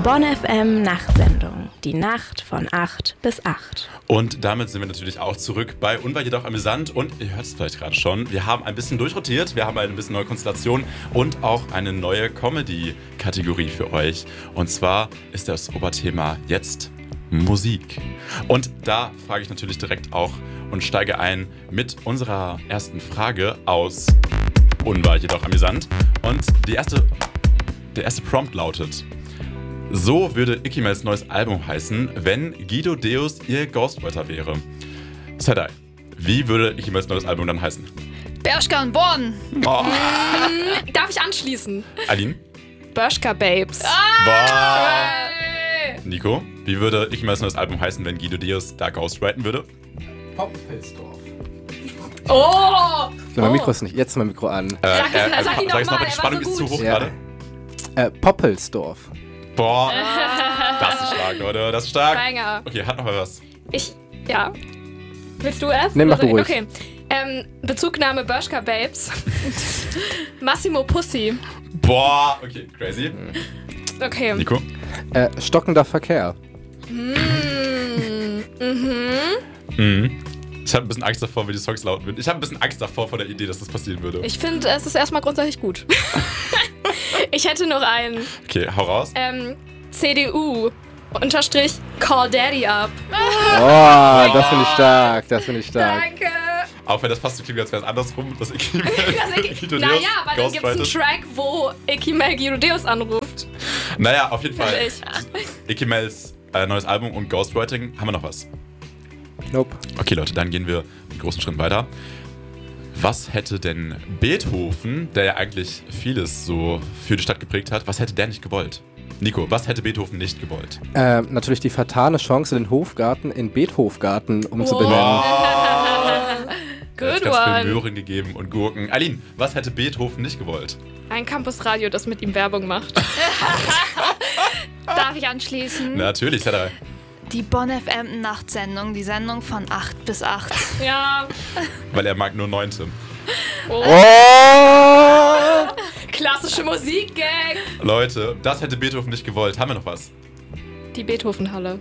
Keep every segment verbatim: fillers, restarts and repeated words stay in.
Bonn F M Nachtsendung. Die Nacht von acht bis acht. Und damit sind wir natürlich auch zurück bei Unwahr jedoch amüsant. Und ihr hört es vielleicht gerade schon, wir haben ein bisschen durchrotiert, wir haben eine bisschen neue Konstellation und auch eine neue Comedy-Kategorie für euch. Und zwar ist das Oberthema jetzt Musik. Und da frage ich natürlich direkt auch und steige ein mit unserer ersten Frage aus Unwahr jedoch amüsant. Und die erste, der erste Prompt lautet: So würde Ikimels neues Album heißen, wenn Guido Deus ihr Ghostwriter wäre. Sedai, wie würde Ikimels neues Album dann heißen? Bershka und Born. Oh. Darf ich anschließen? Aline? Bershka Babes. Boah. Nico, wie würde Ikimels neues Album heißen, wenn Guido Deus da ghostwriten würde? Poppelsdorf. Oh! So, mein Mikro ist nicht. Jetzt ist mein Mikro an. Äh, Sag es- äh, sag ihn sag noch es mal, noch, die er war Spannung so ist zu gut. hoch Ja. gerade. Äh, Poppelsdorf. Boah, das ist stark, Leute, das ist stark. Banger. Okay, hat noch mal was. Ich, ja. Willst du erst? Nee, mach du Oder- ruhig. Okay. Ähm, Bezugnahme Bershka Babes. Massimo Pussy. Boah, okay, crazy. Okay. Nico? Äh, stockender Verkehr. Mm, mhm. Mhm. Ich habe ein bisschen Angst davor, wie die Songs lauten würden. Ich habe ein bisschen Angst davor vor der Idee, dass das passieren würde. Ich finde, es ist erstmal grundsätzlich gut. Ich hätte noch einen. Okay, hau raus. Ähm, C D U unterstrich Call Daddy Up. Oh, das finde ich stark. Das finde ich stark. Danke. Auch wenn das fast so klingt, als wäre es andersrum, dass Ikimel Guido Deus Naja, aber dann gibt es einen ghostwritet. Track, wo Ikimel Guido Deus anruft. Naja, auf jeden Fall. Finde ich. Ikimels äh, neues Album und Ghostwriting. Haben wir noch was? Nope. Okay, Leute, dann gehen wir einen großen Schritt weiter. Was hätte denn Beethoven, der ja eigentlich vieles so für die Stadt geprägt hat, was hätte der nicht gewollt? Nico, was hätte Beethoven nicht gewollt? Äh, natürlich die fatale Chance, den Hofgarten in Beethovengarten umzubenennen. Der hat Good ganz viel one. Möhren gegeben und Gurken. Aline, was hätte Beethoven nicht gewollt? Ein Campusradio, das mit ihm Werbung macht. Darf ich anschließen? Natürlich, Sedai. Die Bonn F M Nachtsendung, die Sendung von acht bis acht. Ja. Weil er mag nur Neunte. Oh! Klassische Musik-Gag. Leute, das hätte Beethoven nicht gewollt. Haben wir noch was? Die Beethoven-Halle.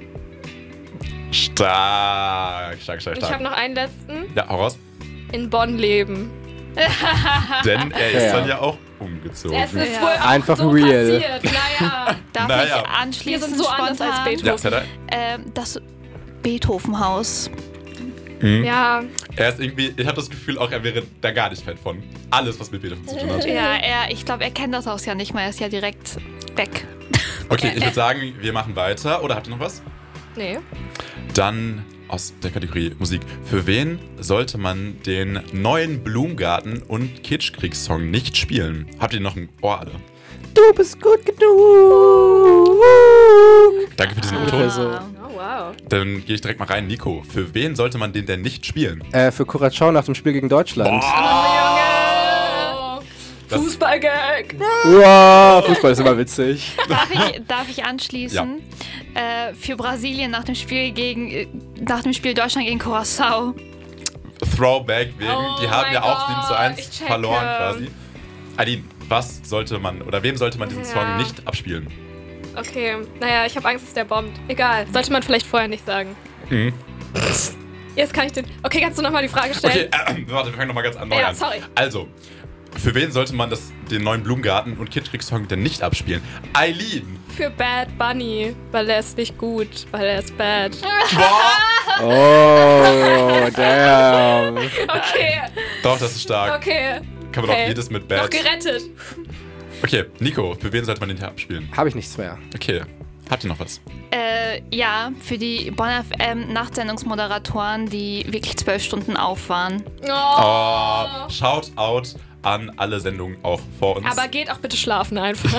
Stark, stark, stark, Ich habe stark. noch einen letzten. Ja, hau raus. In Bonn leben. Denn er ist Ja. dann ja auch umgezogen. Es ist Ja. wohl auch Einfach so real. passiert. Naja. Darf Naja. ich Wir anschließen? sind so anders als spontan? Beethoven. Ja, Sedai. Ähm, das Beethovenhaus. Mhm. Ja. Er ist irgendwie, ich habe das Gefühl auch, er wäre da gar nicht Fan von. Alles, was mit Beethoven zu tun hat. Ja, er, ich glaube, er kennt das Haus ja nicht mehr. Er ist ja direkt weg. Okay, ich würde sagen, wir machen weiter. Oder habt ihr noch was? Nee. Dann aus der Kategorie Musik. Für wen sollte man den neuen Blumengarten und Kitschkriegssong nicht spielen? Habt ihr noch ein Ohr alle? Du bist gut genug. Danke für diesen Ah. O-Ton. Also, Oh, wow. Dann gehe ich direkt mal rein. Nico, für wen sollte man den denn nicht spielen? äh, für Curacao nach dem Spiel gegen Deutschland. Oh, Das- Fußballgag. Wow, Fußball ist immer witzig. Darf ich, darf ich anschließen? Äh, für Brasilien nach dem Spiel gegen äh, nach dem Spiel Deutschland gegen Curaçao. Throwback wegen, Oh die haben mein ja auch Gott, sieben zu eins ich checke. verloren quasi. Aline, was sollte man oder wem sollte man diesen Ja. Song nicht abspielen? Okay, naja, ich habe Angst, dass der bombt. Egal, sollte man vielleicht vorher nicht sagen. Mhm. Jetzt kann ich den... Okay, kannst du nochmal die Frage stellen? Okay, äh, warte, wir fangen nochmal ganz an neu Ja, an. sorry. Also, für wen sollte man das, den neuen Blumengarten und Kitschkriegssong denn nicht abspielen? Eileen! Für Bad Bunny, weil er ist nicht gut, weil er ist bad. Boah! Oh, damn. Okay, Doch, das ist stark. okay. Kann man okay. auch jedes mit Noch Bad. gerettet. Okay, Nico, für wen sollte man den hier abspielen? Habe ich nichts mehr. Okay, habt ihr noch was? Äh, ja, für die Bonn F M Nachtsendungsmoderatoren, die wirklich zwölf Stunden auf waren. Oh. Oh, shout out an alle Sendungen auch vor uns. Aber geht auch bitte schlafen einfach.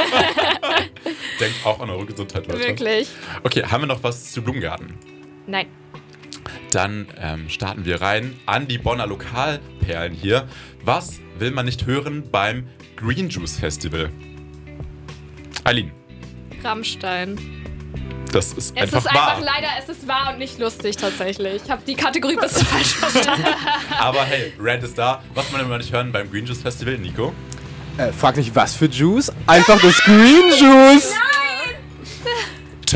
Denkt auch an eure Gesundheit, Leute. Wirklich. Okay, haben wir noch was zu Blumengarten? Nein. Dann ähm, starten wir rein an die Bonner Lokalperlen hier. Was will man nicht hören beim Green Juice Festival? Eileen, Rammstein. das ist Es einfach ist einfach wahr. leider, es ist wahr und nicht lustig tatsächlich. Ich habe die Kategorie ein bisschen falsch verstanden. Aber hey, Rand ist da. Was will man nicht hören beim Green Juice Festival, Nico? Äh, frag nicht, was für Juice? Einfach das Green Juice.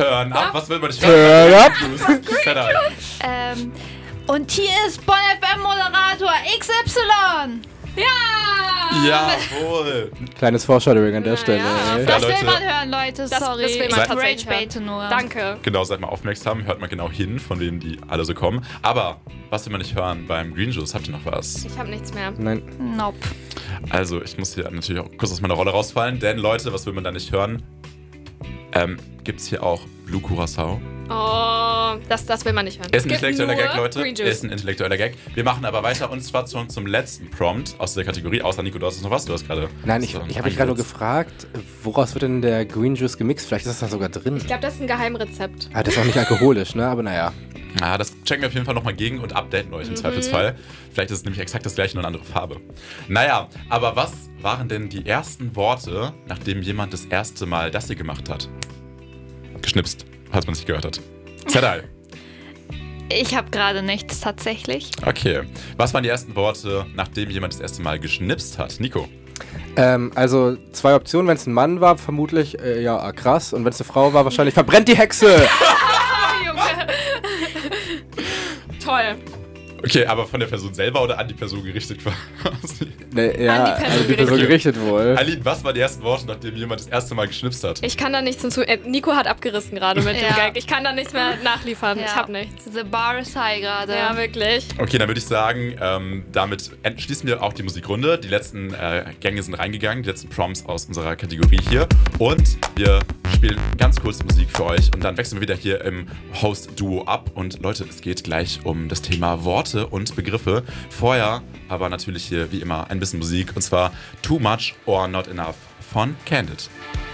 Turn up. Was will man nicht Turn hören? up. Fett ein. Ähm, und hier ist Bonn F M-Moderator X Y. Ja! Jawohl. Kleines Foreshadowing an der Stelle. ja. ey. Das Ja, will Leute. man hören, Leute. Das- Sorry. das will man ich tatsächlich rage-baite nur. Danke. Genau, seid mal aufmerksam, hört mal genau hin, von wem die alle so kommen. Aber was will man nicht hören beim Green Juice? Habt ihr noch was? Ich habe nichts mehr. Nein. Nope. Also, ich muss hier natürlich auch kurz aus meiner Rolle rausfallen, denn Leute, was will man da nicht hören? Ähm, gibt's hier auch Blue Curacao? Oh, das, das will man nicht hören. Ist ein Es gibt intellektueller nur Gag, Leute. Green Juice. Ist ein intellektueller Gag. Wir machen aber weiter und zwar schon zum letzten Prompt aus der Kategorie. Außer Nico, du hast noch was? Du hast gerade. Nein, ich, so ich habe mich gerade nur angesetzt. gefragt, woraus wird denn der Green Juice gemixt? Vielleicht ist das da sogar drin. Ich glaube, das ist ein Geheimrezept. Ah, das ist auch nicht alkoholisch, ne? Aber naja. Ja, das checken wir auf jeden Fall nochmal gegen und updaten euch im Zweifelsfall. Vielleicht ist es nämlich exakt das gleiche, nur eine andere Farbe. Naja, aber was waren denn die ersten Worte, nachdem jemand das erste Mal das hier gemacht hat? Geschnipst, falls man es nicht gehört hat. Zedal. Ich habe gerade nichts tatsächlich. Okay. Was waren die ersten Worte, nachdem jemand das erste Mal geschnipst hat? Nico. Ähm, also zwei Optionen. Wenn es ein Mann war, vermutlich, äh, ja, ah, krass. Und wenn es eine Frau war, wahrscheinlich verbrennt die Hexe. Toll. Okay, aber von der Person selber oder an die Person gerichtet quasi? Ne, ja, An die Person also die Person gerichtet. gerichtet wohl. Aline, was waren die ersten Worte, nachdem jemand das erste Mal geschnipst hat? Ich kann da nichts hinzu. Äh, Nico hat abgerissen gerade mit Ja. dem Gag. Ich kann da nichts mehr nachliefern. Ich habe nichts. The bar is high gerade. Ja, wirklich. Okay, dann würde ich sagen, ähm, damit end- schließen wir auch die Musikrunde. Die letzten äh, Gänge sind reingegangen, die letzten Prompts aus unserer Kategorie hier. Und wir spielen ganz kurz Musik für euch und dann wechseln wir wieder hier im Host-Duo ab. Und Leute, es geht gleich um das Thema Worte und Begriffe. Vorher aber natürlich hier wie immer ein bisschen Musik und zwar Too Much or Not Enough von Candid.